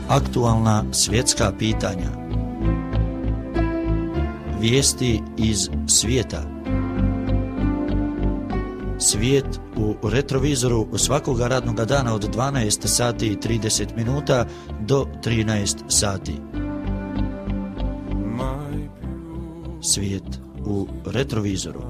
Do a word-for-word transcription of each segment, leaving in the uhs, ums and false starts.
Aktualna svjetska pitanja. Vijesti iz svijeta. Svijet u retrovizoru svakoga radnog dana od dvanaest sati i trideset minuta do trinaest sati. Svijet u retrovizoru.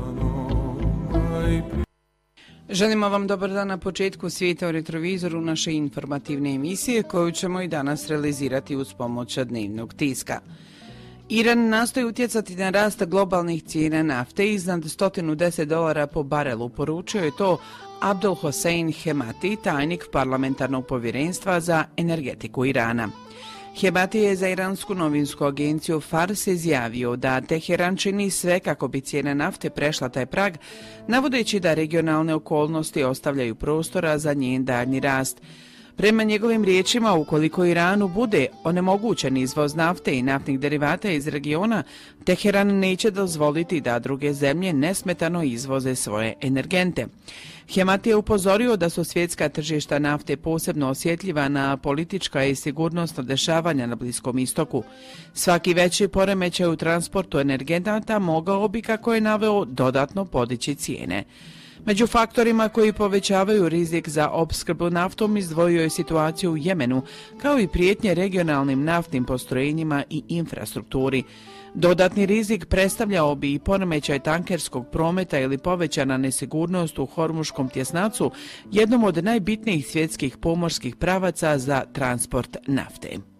Želimo vam dobar dan na početku Svijeta u retrovizoru, naše informativne emisije koju ćemo i danas realizirati uz pomoć dnevnog tiska. Iran nastoji utjecati na rast globalnih cijena nafte iznad sto deset dolara po barelu, poručio je to Abdul Hossein Hemati, tajnik parlamentarnog povjerenstva za energetiku Irana. Hemati je za iransku novinsku agenciju Fars izjavio da Teheran čini sve kako bi cijena nafte prešla taj prag, navodeći da regionalne okolnosti ostavljaju prostora za njen daljnji rast. Prema njegovim riječima, ukoliko Iranu bude onemogućen izvoz nafte i naftnih derivata iz regiona, Teheran neće dozvoliti da druge zemlje nesmetano izvoze svoje energente. Hemati je upozorio da su svjetska tržišta nafte posebno osjetljiva na politička i sigurnosna dešavanja na Bliskom istoku. Svaki veći poremećaj u transportu energenata mogao bi, kako je naveo, dodatno podići cijene. Među faktorima koji povećavaju rizik za opskrbu naftom izdvojio je situaciju u Jemenu, kao i prijetnje regionalnim naftnim postrojenjima i infrastrukturi. Dodatni rizik predstavljao bi i poremećaj tankerskog prometa ili povećana nesigurnost u Hormuškom tjesnacu, jednom od najbitnijih svjetskih pomorskih pravaca za transport nafte.